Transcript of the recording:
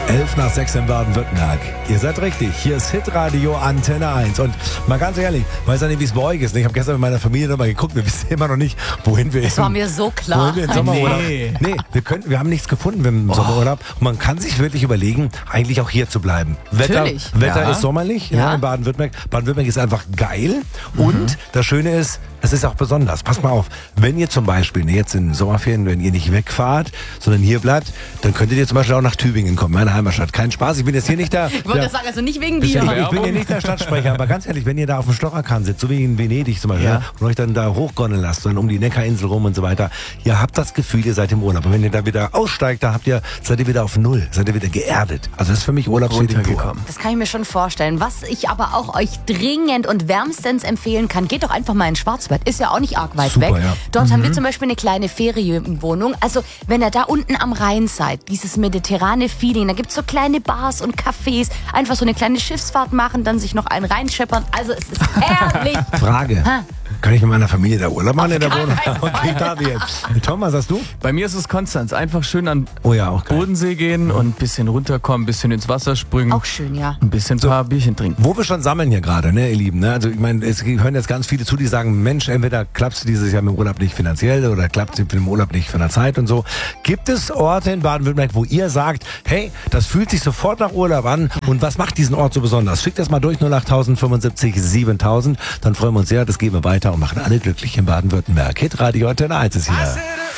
11:06 in Baden-Württemberg. Ihr seid richtig, hier ist Hitradio Antenne 1. Und mal ganz ehrlich, weiß ja nicht, wie es bei euch ist. Ich habe gestern mit meiner Familie nochmal geguckt, wir wissen immer noch nicht, wohin wir Das war mir so klar. Wohin wir im Sommerurlaub. Nee, wir haben nichts gefunden im Sommerurlaub. Und man kann sich wirklich überlegen, eigentlich auch hier zu bleiben. Wetter Ja. ist sommerlich Ja. in Baden-Württemberg. Baden-Württemberg ist einfach geil. Und das Schöne ist, es ist auch besonders. Passt mal auf, wenn ihr zum Beispiel, jetzt in den Sommerferien, wenn ihr nicht wegfahrt, sondern hier bleibt, dann könntet ihr zum Beispiel auch nach Tübingen kommen, meine Heimatstadt. Kein Spaß, ich bin jetzt hier nicht da. Ich wollte sagen, also nicht wegen Ich dir. bin hier nicht der Stadtsprecher, aber ganz ehrlich, wenn ihr da auf dem Stocherkahn sitzt, so wie in Venedig zum Beispiel, Ja. und euch dann da hochgondeln lasst, dann um die Neckarinsel rum und so weiter, ihr habt das Gefühl, ihr seid im Urlaub. Und wenn ihr da wieder aussteigt, seid ihr wieder auf Null, seid ihr wieder geerdet. Also das ist für mich Urlaubsfeeling pur. Das kann ich mir schon vorstellen. Was ich aber auch euch dringend und wärmstens empfehlen kann, geht doch einfach mal in Schwarzwald. Ist ja auch nicht arg weit Super, weg. ja. Dort haben wir zum Beispiel eine kleine Ferienwohnung. Also wenn ihr da unten am Rhein seid, dieses mediterrane Feeling, da gibt's so kleine Bars und Cafés, einfach so eine kleine Schiffsfahrt machen, dann sich noch einen reinscheppern. Also es ist herrlich. Frage. Kann ich mit meiner Familie da Urlaub machen in der keinen Wohnung? Fall. Okay, David. Tom, was hast du? Bei mir ist es Konstanz. Einfach schön an Oh ja, auch geil. Bodensee gehen und ein bisschen runterkommen, ein bisschen ins Wasser springen, Auch schön, ja. ein bisschen ein paar Bierchen trinken. Wo wir schon sammeln hier gerade, ne, ihr Lieben. Ne? Also ich meine, es hören jetzt ganz viele zu, die sagen, Mensch, entweder klappst du dieses Jahr mit dem Urlaub nicht finanziell oder klappst du mit dem Urlaub nicht von der Zeit und so. Gibt es Orte in Baden-Württemberg, wo ihr sagt, hey, das fühlt sich sofort nach Urlaub an und was macht diesen Ort so besonders? Schickt das mal durch 08000 75 7000, dann freuen wir uns sehr, das geben wir weiter und machen alle glücklich in Baden-Württemberg. Hitradio Antenne 1 ist hier.